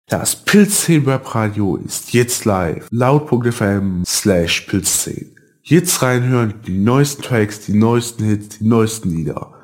Das Pilz10 Webradio ist jetzt live. Laut.fm/Pilz10. Jetzt reinhören, die neuesten Tracks, die neuesten Hits, die neuesten Lieder.